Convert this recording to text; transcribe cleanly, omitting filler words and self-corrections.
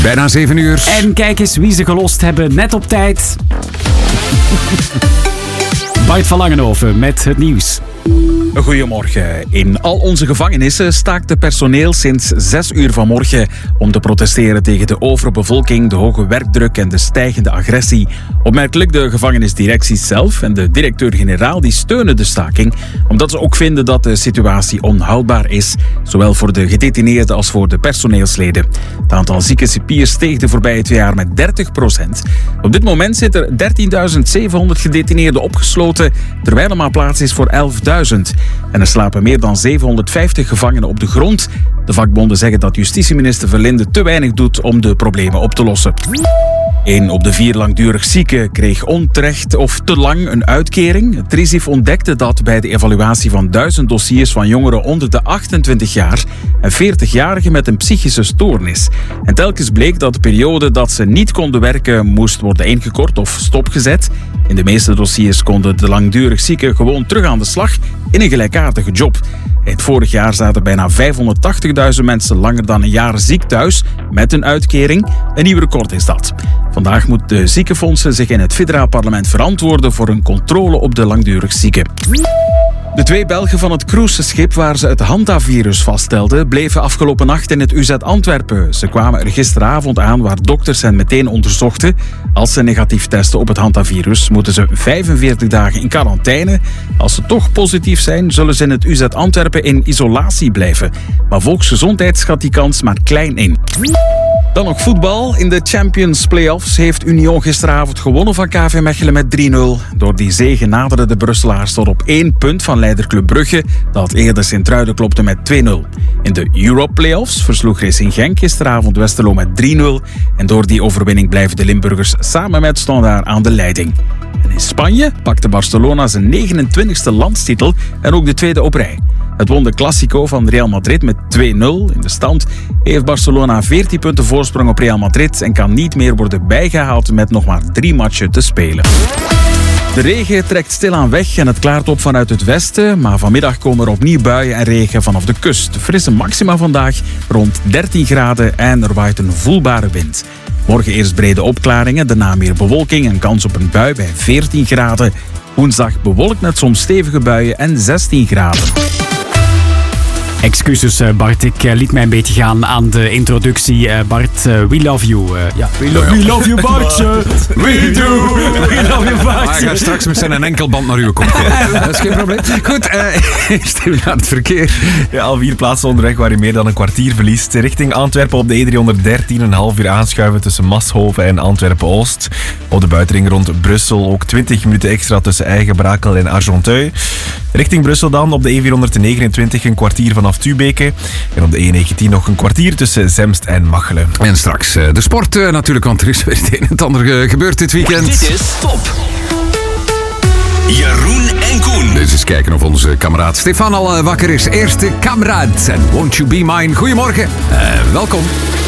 Bijna 7 uur. En kijk eens wie ze gelost hebben, net op tijd. Bart van Langenhoven met het nieuws. Goedemorgen. In al onze gevangenissen staakt het personeel sinds 6 uur vanmorgen om te protesteren tegen de overbevolking, de hoge werkdruk en de stijgende agressie. Opmerkelijk, de gevangenisdirecties zelf en de directeur-generaal die steunen de staking, omdat ze ook vinden dat de situatie onhoudbaar is, zowel voor de gedetineerden als voor de personeelsleden. Het aantal zieke cipiers steeg de voorbije 2 jaar met 30%. Op dit moment zitten er 13.700 gedetineerden opgesloten, terwijl er maar plaats is voor 11.000. En er slapen meer dan 750 gevangenen op de grond. De vakbonden zeggen dat justitieminister Verlinde te weinig doet om de problemen op te lossen. 1 op de 4 langdurig zieken kreeg onterecht of te lang een uitkering. Het RISIF ontdekte dat bij de evaluatie van 1000 dossiers van jongeren onder de 28 jaar en 40-jarigen met een psychische stoornis. En telkens bleek dat de periode dat ze niet konden werken moest worden ingekort of stopgezet. In de meeste dossiers konden de langdurig zieken gewoon terug aan de slag in een gelijkaardige job. Het vorig jaar zaten bijna 580.000 mensen langer dan een jaar ziek thuis met een uitkering. Een nieuw record is dat. Vandaag moeten de ziekenfondsen zich in het federaal parlement verantwoorden voor een controle op de langdurig zieken. De 2 Belgen van het cruiseschip waar ze het hantavirus vaststelden bleven afgelopen nacht in het UZ Antwerpen. Ze kwamen er gisteravond aan waar dokters hen meteen onderzochten. Als ze negatief testen op het hantavirus moeten ze 45 dagen in quarantaine. Als ze toch positief zijn, zullen ze in het UZ Antwerpen in isolatie blijven. Maar Volksgezondheid schat die kans maar klein in. Dan nog voetbal. In de Champions Playoffs heeft Union gisteravond gewonnen van KV Mechelen met 3-0. Door die zege naderden de Brusselaars tot op 1 punt van leider Club Brugge, dat eerder Sint-Truiden klopte met 2-0. In de Europe Playoffs versloeg Racing Genk gisteravond Westerlo met 3-0. En door die overwinning blijven de Limburgers samen met Standaard aan de leiding. En in Spanje pakte Barcelona zijn 29e landstitel en ook de 2e op rij. Het won de Clásico van Real Madrid met 2-0. In de stand heeft Barcelona 14 punten voorsprong op Real Madrid en kan niet meer worden bijgehaald met nog maar 3 matchen te spelen. De regen trekt stilaan weg en het klaart op vanuit het westen, maar vanmiddag komen er opnieuw buien en regen vanaf de kust. Frisse maxima vandaag rond 13 graden en er waait een voelbare wind. Morgen eerst brede opklaringen, daarna meer bewolking en kans op een bui bij 14 graden. Woensdag bewolkt met soms stevige buien en 16 graden. Excuses Bart, ik liet mij een beetje gaan aan de introductie. Bart, we love you. We love you Bartje. We do. We love you Bartje. Hij gaat straks met zijn enkelband naar uw kop komen. Dat is geen probleem. Goed, eerst even naar het verkeer. Ja, al 4 plaatsen onderweg waar je meer dan een kwartier verliest. Richting Antwerpen op de E313 een half uur aanschuiven tussen Mashoven en Antwerpen-Oost. Op de buitenring rond Brussel ook 20 minuten extra tussen Eigenbrakel en Argenteuil. Richting Brussel dan op de E429 een kwartier vanaf Tubeke. En op de E19 nog een kwartier tussen Zemst en Machelen. En straks de sport natuurlijk, want er is weer het een en het ander gebeurd dit weekend. Dit is Top. Jeroen en Koen. Dus eens kijken of onze kameraad Stefan al wakker is. Eerste kameraad en Won't You Be Mine. Goedemorgen, welkom.